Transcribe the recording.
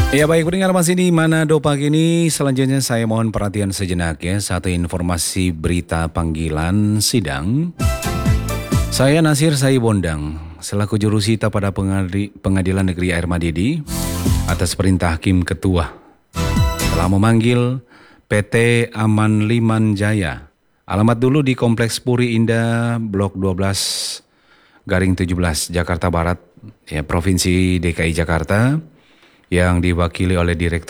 Ya baik, pendengar masih di Manado pagi ini. Selanjutnya saya mohon perhatian sejenak ya. Satu informasi berita panggilan sidang. Saya Nasir Saibondang, selaku jurusita pada Pengadilan Negeri Air Madidi, atas perintah Hakim Ketua, telah memanggil PT Aman Liman Jaya. Alamat dulu di Kompleks Puri Indah, Blok 12, Garing 17, Jakarta Barat, ya, Provinsi DKI Jakarta, yang diwakili oleh Direktur